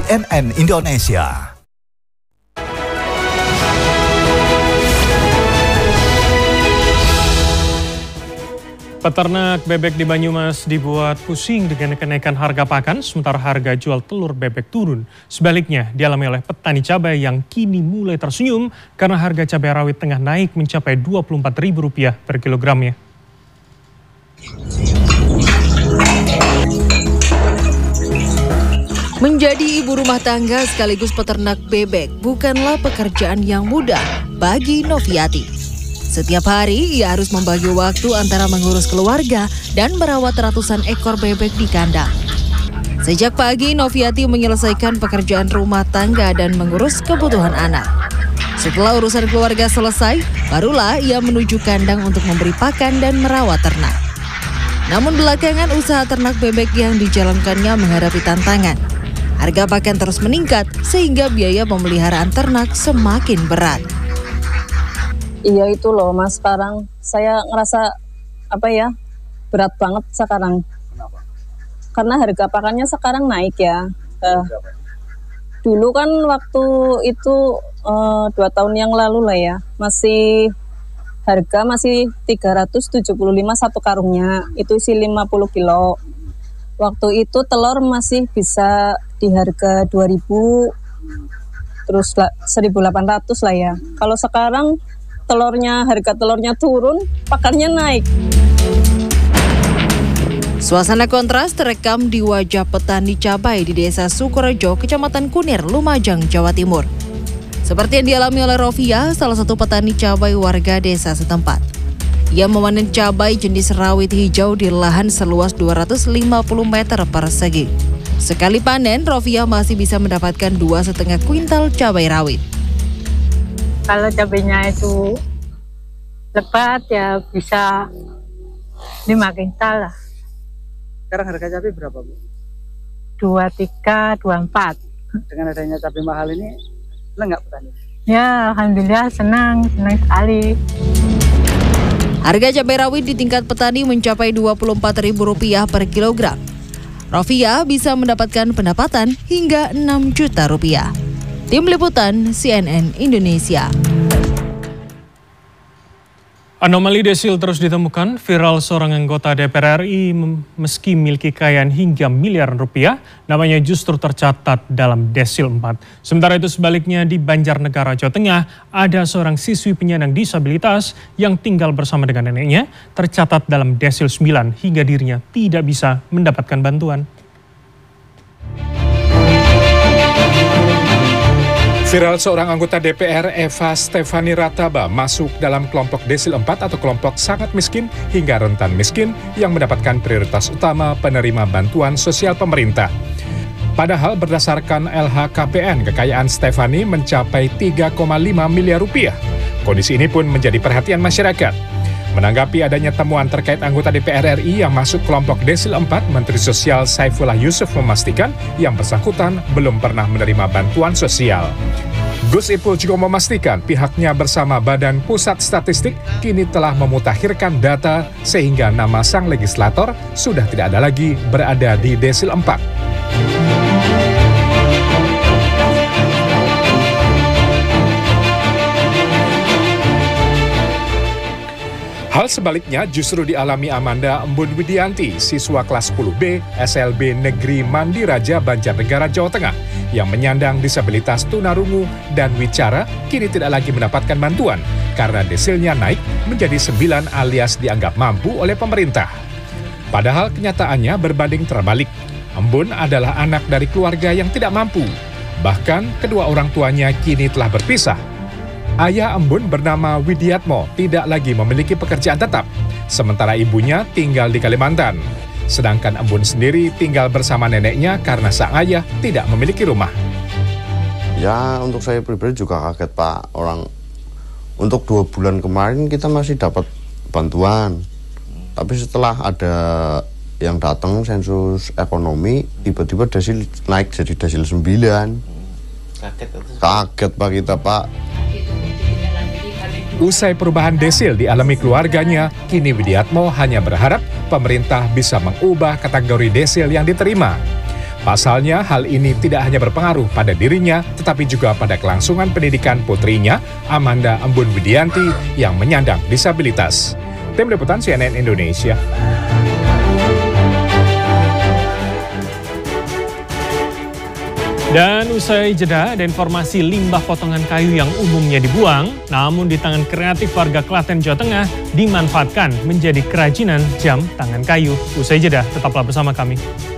CNN Indonesia. Peternak bebek di Banyumas dibuat pusing dengan kenaikan harga pakan, sementara harga jual telur bebek turun. Sebaliknya, dialami oleh petani cabai yang kini mulai tersenyum karena harga cabai rawit tengah naik mencapai Rp24.000 per kilogramnya. Menjadi ibu rumah tangga sekaligus peternak bebek bukanlah pekerjaan yang mudah bagi Noviati. Setiap hari ia harus membagi waktu antara mengurus keluarga dan merawat ratusan ekor bebek di kandang. Sejak pagi, Noviati menyelesaikan pekerjaan rumah tangga dan mengurus kebutuhan anak. Setelah urusan keluarga selesai, barulah ia menuju kandang untuk memberi pakan dan merawat ternak. Namun belakangan usaha ternak bebek yang dijalankannya menghadapi tantangan. Harga pakan terus meningkat sehingga biaya pemeliharaan ternak semakin berat. Iya itu loh Mas, sekarang saya ngerasa berat banget sekarang. Kenapa? Karena harga pakannya sekarang naik ya. Dulu kan waktu itu 2 tahun yang lalu lah ya, harga masih 375 satu karungnya, itu isi 50 kilo. Waktu itu telur masih bisa di harga 2.000, terus 1.800 lah ya. Kalau sekarang harga telurnya turun, pakannya naik. Suasana kontras terekam di wajah petani cabai di Desa Sukorejo, Kecamatan Kunir, Lumajang, Jawa Timur. Seperti yang dialami oleh Rofia, salah satu petani cabai warga desa setempat. Ia memanen cabai jenis rawit hijau di lahan seluas 250 meter persegi. Sekali panen, Rofia masih bisa mendapatkan 2,5 kuintal cabai rawit. Kalau cabainya itu lebat ya bisa 5 kuintal lah. Sekarang harga cabai berapa, Bu? 23, 24. Dengan adanya cabai mahal ini, senang nggak petani? Ya, alhamdulillah senang sekali. Harga cabai rawit di tingkat petani mencapai Rp24.000 per kilogram. Rofia bisa mendapatkan pendapatan hingga Rp6 juta. Tim Liputan CNN Indonesia. Anomali desil terus ditemukan. Viral seorang anggota DPR RI meski memiliki kekayaan hingga miliaran rupiah, namanya justru tercatat dalam desil 4. Sementara itu sebaliknya di Banjarnegara, Jawa Tengah, ada seorang siswi penyandang disabilitas yang tinggal bersama dengan neneknya, tercatat dalam desil 9 hingga dirinya tidak bisa mendapatkan bantuan. Viral seorang anggota DPR, Eva Stefani Rataba, masuk dalam kelompok desil 4 atau kelompok sangat miskin hingga rentan miskin yang mendapatkan prioritas utama penerima bantuan sosial pemerintah. Padahal berdasarkan LHKPN, kekayaan Stefani mencapai 3,5 miliar rupiah. Kondisi ini pun menjadi perhatian masyarakat. Menanggapi adanya temuan terkait anggota DPR RI yang masuk kelompok desil 4, Menteri Sosial Saifullah Yusuf memastikan yang bersangkutan belum pernah menerima bantuan sosial. Gus Ipul juga memastikan pihaknya bersama Badan Pusat Statistik kini telah memutakhirkan data sehingga nama sang legislator sudah tidak ada lagi berada di desil 4. Hal sebaliknya justru dialami Amanda Embun Widianti, siswa kelas 10B SLB Negeri Mandiraja, Banjarnegara, Jawa Tengah, yang menyandang disabilitas tunarungu dan wicara kini tidak lagi mendapatkan bantuan karena desilnya naik menjadi 9 alias dianggap mampu oleh pemerintah. Padahal kenyataannya berbanding terbalik. Embun adalah anak dari keluarga yang tidak mampu. Bahkan kedua orang tuanya kini telah berpisah. Ayah Embun bernama Widiatmo tidak lagi memiliki pekerjaan tetap, sementara ibunya tinggal di Kalimantan. Sedangkan Embun sendiri tinggal bersama neneknya karena sang ayah tidak memiliki rumah. Ya, untuk saya pribadi juga kaget, Pak. Untuk 2 bulan kemarin kita masih dapat bantuan. Tapi setelah ada yang datang sensus ekonomi, tiba-tiba desil naik jadi desil 9. Kaget Pak kita, Pak. Usai perubahan desil dialami keluarganya, kini Widiatmo hanya berharap pemerintah bisa mengubah kategori desil yang diterima. Pasalnya, hal ini tidak hanya berpengaruh pada dirinya, tetapi juga pada kelangsungan pendidikan putrinya, Amanda Embun Widianti, yang menyandang disabilitas. Tim Liputan CNN Indonesia. Dan usai jeda, ada informasi limbah potongan kayu yang umumnya dibuang, namun di tangan kreatif warga Klaten, Jawa Tengah, dimanfaatkan menjadi kerajinan jam tangan kayu. Usai jeda, tetaplah bersama kami.